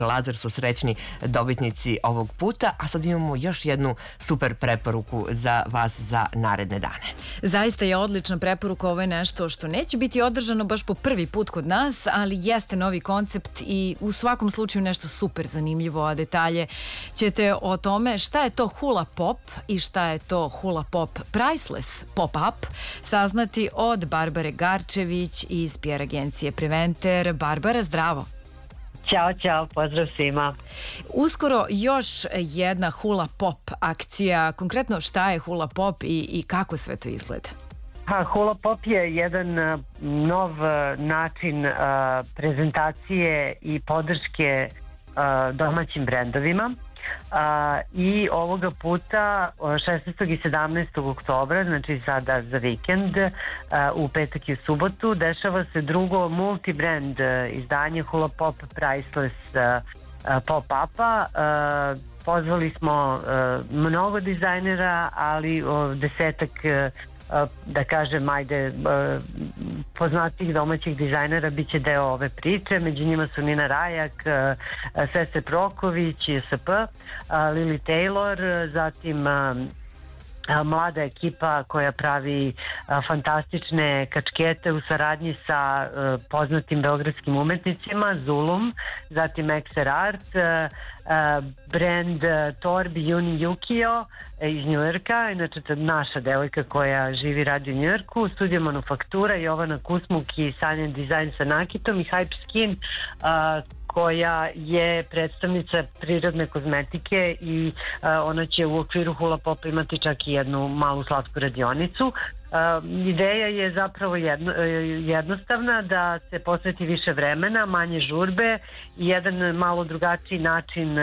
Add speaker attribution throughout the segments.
Speaker 1: Lazar su srećni dobitnici ovog puta, a sad imamo još jednu super preporuku za vas za naredne dane.
Speaker 2: Zaista je odlična preporuka, ovo je nešto što neće biti održano baš po prvi put kod nas, ali jeste novi koncept i u svakom slučaju nešto super zanimljivo, a detalje ćete o tome šta je to hula pop i šta je to hula pop priceless pop-up saznati od Barbare Garčević iz PR agencije Preventer. Barbara, zdravo!
Speaker 3: Ćao, pozdrav svima.
Speaker 2: Uskoro još jedna hula pop akcija. Konkretno šta je hula pop i kako sve to izgleda?
Speaker 3: Hula pop je jedan nov način prezentacije i podrške domaćim brendovima. I ovoga puta 16. i 17. oktobra, znači sada za vikend, u petak i u subotu, dešava se drugo multi-brand izdanje Hula Pop Priceless pop-upa. Pozvali smo mnogo dizajnera, ali desetak, da kažem, poznatih domaćih dizajnera biće deo ove priče. Među njima su Nina Rajak, Sese Proković, JSP, Lily Taylor, zatim mlada ekipa koja pravi fantastične kačkete u saradnji sa poznatim beogradskim umetnicima, Zulum, zatim XR Art, brand torbi Uni Yukio iz Njujorka, inače to je naša devojka koja živi, radi u Njujorku, Studio Manufaktura, Jovana Kusmuk i Sanjan Design sa nakitom i Hype Skin, koja je predstavnica prirodne kozmetike i ona će u okviru Hula Popa imati čak i jednu malu slatku radionicu. Ideja je zapravo jednostavna, da se posveti više vremena, manje žurbe i jedan malo drugačiji način,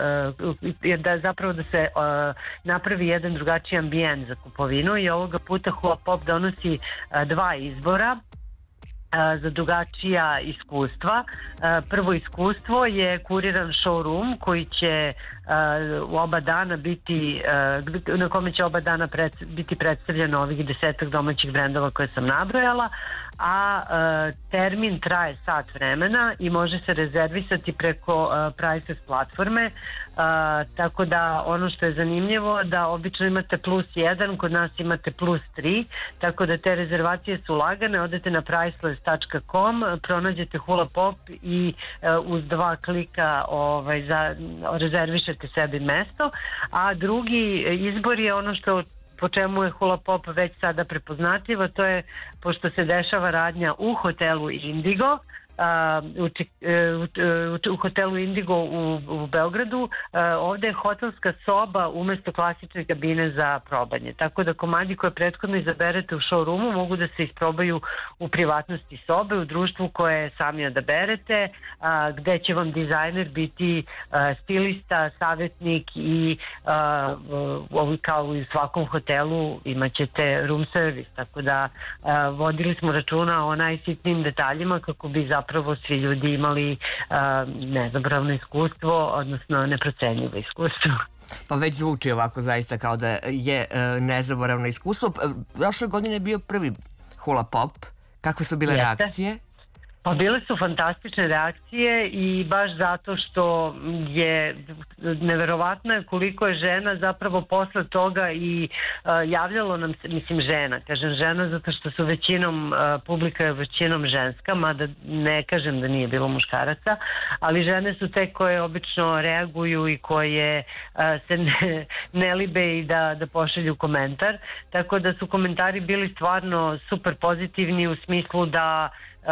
Speaker 3: da se napravi jedan drugačiji ambijent za kupovinu, i ovoga puta Hula Pop donosi dva izbora za drugačija iskustva. Prvo iskustvo je kuriran showroom koji će oba dana biti, na kome će oba dana biti predstavljeno ovih 10 domaćih brendova koje sam nabrojala, a termin traje sat vremena i može se rezervisati preko Priceless platforme, tako da ono što je zanimljivo da obično imate +1, kod nas imate +3, tako da te rezervacije su lagane. Odete na priceless.com, pronađete Hula Pop i uz 2 klika rezervišete sebi mesto, a drugi izbor je ono što po čemu je Hula Pop već sada prepoznatljiva, to je pošto se dešava radnja u hotelu Indigo, u hotelu Indigo u Beogradu. Ovde je hotelska soba umesto klasične kabine za probanje, tako da komadi koje prethodno izaberete u showroomu mogu da se isprobaju u privatnosti sobe, u društvu koje sami odaberete, gde će vam dizajner biti stilista, savjetnik i kao i u svakom hotelu imat ćete room service, tako da vodili smo računa o najsitnijim detaljima kako bi zapravo svi ljudi imali nezabravno iskustvo, odnosno neprocenjivo iskustvo.
Speaker 1: Pa već zvuči ovako zaista kao da je nezaboravno iskustvo. Prošle godine je bio prvi Hula Pop. Kakve su bile reakcije?
Speaker 3: Pa bile su fantastične reakcije i baš zato što je neverovatno koliko je žena zapravo posle toga i javljalo nam se, mislim žena, kažem žena zato što su većinom, publika je većinom ženska, mada ne kažem da nije bilo muškaraca, ali žene su te koje obično reaguju i koje se ne libe i da pošalju komentar, tako da su komentari bili stvarno super pozitivni u smislu da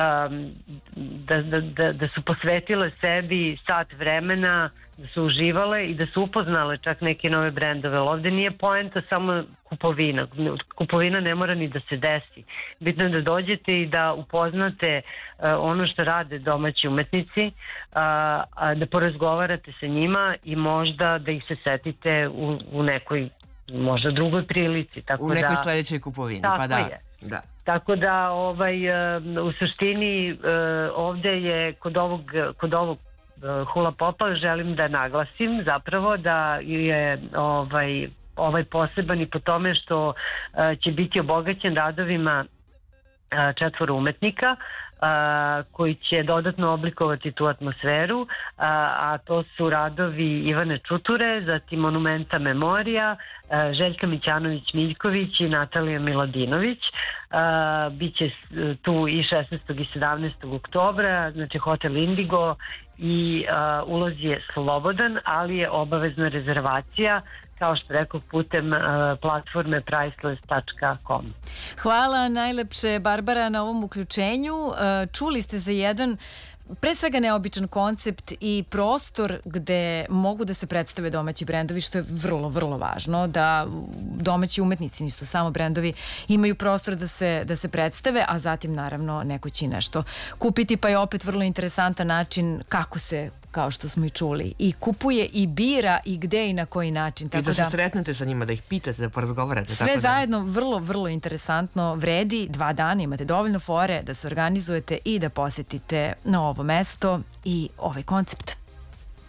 Speaker 3: su posvetile sebi sat vremena, da su uživale i da su upoznale čak neke nove brendove. Ovde nije poenta samo kupovina. Kupovina ne mora ni da se desi. Bitno je da dođete i da upoznate ono što rade domaći umetnici, da porazgovarate sa njima i možda da ih se setite u nekoj možda drugoj prilici.
Speaker 1: U nekoj sledećoj kupovini.
Speaker 3: Tako je.
Speaker 1: Da.
Speaker 3: Tako da u suštini ovde je kod ovog Hula Popa želim da naglasim zapravo da je ovaj poseban i po tome što će biti obogaćen radovima 4 umetnika koji će dodatno oblikovati tu atmosferu, a to su radovi Ivane Čuture, zatim Monumenta Memorija, Željka Mićanović-Miljković i Natalija Miladinović. Biće tu i 16. i 17. oktobra, znači hotel Indigo, i ulaz je slobodan, ali je obavezna rezervacija, kao što rekao, putem platforme priceless.com.
Speaker 2: Hvala najlepše, Barbara, na ovom uključenju. Čuli ste za jedan pre svega neobičan koncept i prostor gde mogu da se predstave domaći brendovi, što je vrlo, vrlo važno, da domaći umetnici, nisu samo brendovi, imaju prostor da se predstave, a zatim naravno neko će nešto kupiti, pa je opet vrlo interesantan način kako se, kao što smo i čuli, i kupuje i bira i gde i na koji način.
Speaker 1: I da se sretnete sa njima, da ih pitate, da porazgovarate.
Speaker 2: Sve zajedno vrlo, vrlo interesantno, vredi 2 dana, imate dovoljno fore da se organizujete i da posetite na ovo mesto i ovaj koncept.